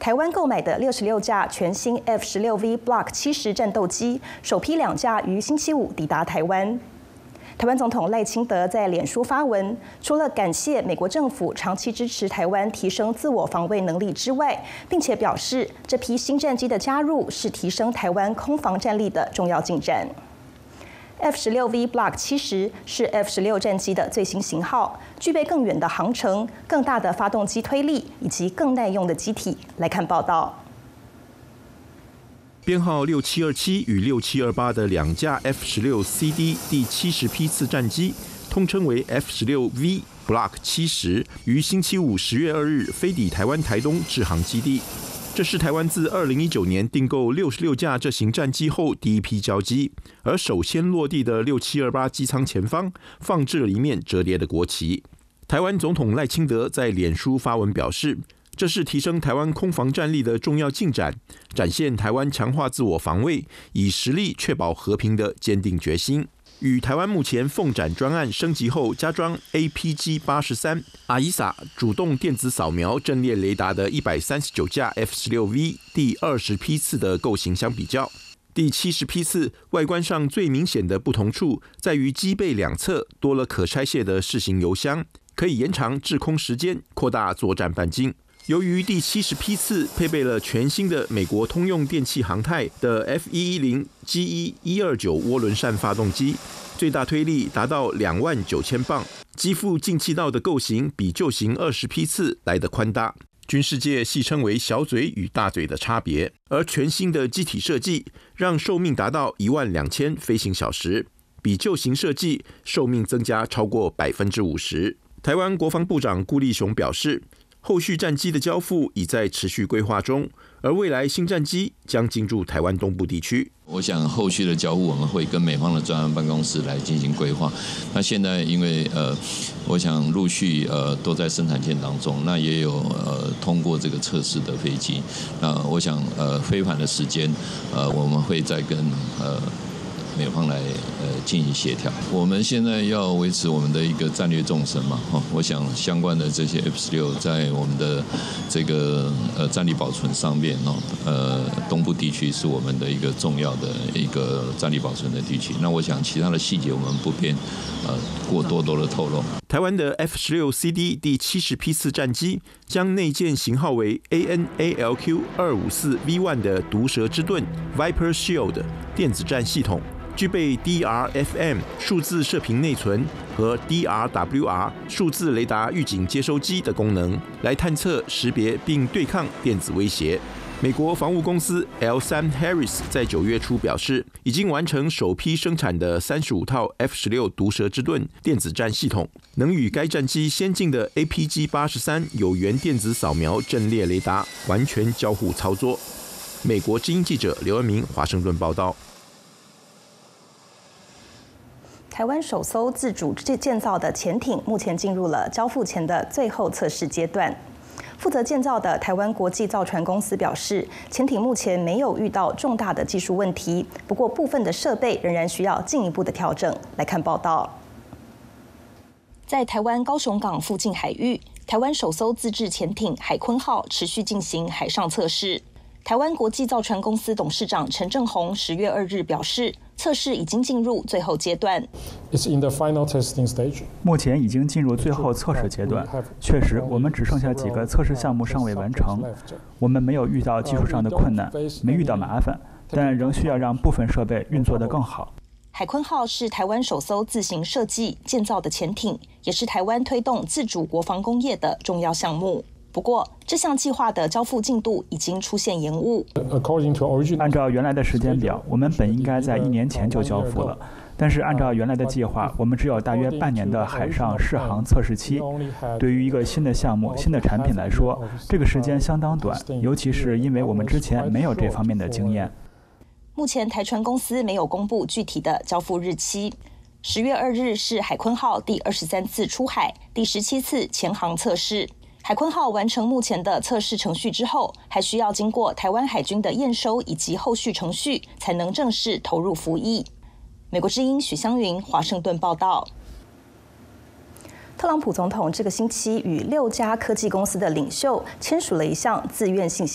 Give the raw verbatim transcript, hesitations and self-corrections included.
台湾购买的六十六架全新 F 十六 V Block 七十战斗机，首批两架于星期五抵达台湾。台湾总统赖清德在脸书发文，除了感谢美国政府长期支持台湾提升自我防卫能力之外，并且表示这批新战机的加入是提升台湾空防战力的重要进展。F 十六 V Block 七十是 F 十六战机的最新型号，具备更远的航程、更大的发动机推力以及更耐用的机体。来看报道。 编号六七二七与六七二八的两架 F 十六 C D 第七十批次战机，通称为 F 十六 V Block 七十，于星期五十月二日飞抵台湾台东制航基地。这是台湾自二零一九年订购六十六架这型战机后第一批交机，而首先落地的六七二八机舱前方放置了一面折叠的国旗。台湾总统赖清德在脸书发文表示，这是提升台湾空防战力的重要进展，展现台湾强化自我防卫、以实力确保和平的坚定决心。与台湾目前凤展专案升级后加装 A P G 八十三 阿伊萨主动电子扫描阵列雷达的一百三十九架 F 十六 V 第二十批次的构型相比较，第七十批次外观上最明显的不同处在于机背两侧多了可拆卸的适型油箱，可以延长滞空时间，扩大作战半径。由于第七十批次配备了全新的美国通用电气航太的 F 一一零 G 一一二九涡轮扇发动机，最大推力达到两万九千磅，机腹进气道的构型比旧型二十批次来得宽大，军事界戏称为小嘴与大嘴的差别。而全新的机体设计让寿命达到一万两千飞行小时，比旧型设计寿命增加超过百分之五十。台湾国防部长顾立雄表示，后续战机的交付已在持续规划中，而未来新战机将进入台湾东部地区。 我想后续的交付我们会跟美方的专案办公室来进行规划。那现在因为呃，我想陆续呃都在生产线当中，那也有呃通过这个测试的飞机。那我想呃飞返的时间呃我们会再跟呃。美方来呃进行协调。我们现在要维持我们的一个战略纵深嘛，哈，我想相关的这些 F 十六在我们的这个呃战力保存上面哦，呃东部地区是我们的一个重要的一个战力保存的地区。那我想其他的细节我们不便呃过多多的透露。 台湾的 F 十六 C D 第七十批次战机将内建型号为 A N A L Q 二五四 V 一 的毒蛇之盾 Viper Shield 电子战系统。具备 D R F M 数字射频内存和 D R W R 数字雷达预警接收机的功能，来探测、识别并对抗电子威胁。美国防务公司 L 三 Harris 在九月初表示，已经完成首批生产的三十五套 F 十六毒蛇之盾电子战系统，能与该战机先进的 A P G 八十三有源电子扫描阵列雷达完全交互操作。美国之音记者刘恩明华盛顿报道。 台湾首艘自主建造的潜艇目前进入了交付前的最后测试阶段。负责建造的台湾国际造船公司表示，潜艇目前没有遇到重大的技术问题，不过部分的设备仍然需要进一步的调整。来看报道，在台湾高雄港附近海域，台湾首艘自制潜艇海鲲号持续进行海上测试。台湾国际造船公司董事长陈正宏十月二日表示，测试已经进入最后阶段。 It's in the final testing stage. 目前已经进入最后测试阶段。确实，我们只剩下几个测试项目尚未完成。我们没有遇到技术上的困难，没遇到麻烦，但仍需要让部分设备运作得更好。 海鲲号是台湾首艘自行设计建造的潜艇，也是台湾推动自主国防工业的重要项目。不过，这项计划的交付进度已经出现延误。 按照原来的时间表，我们本应该在一年前就交付了，但是按照原来的计划，我们只有大约半年的海上试航测试期。对于一个新的项目、新的产品来说，这个时间相当短，尤其是因为我们之前没有这方面的经验。 目前台船公司没有公布具体的交付日期。十月二日是海鲲号第二十三次出海，第十七次前航测试。海鲲号完成目前的测试程序之后，还需要经过台湾海军的验收以及后续程序，才能正式投入服役。美国之音许湘云华盛顿报道。特朗普总统这个星期与六家科技公司的领袖签署了一项自愿性